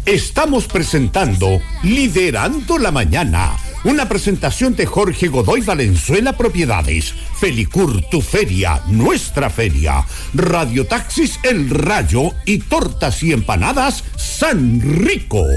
Estamos presentando Liderando la Mañana, una presentación de Jorge Godoy Valenzuela Propiedades, Felicur, tu feria, nuestra feria, Radio Taxis El Rayo y Tortas y Empanadas San Rico.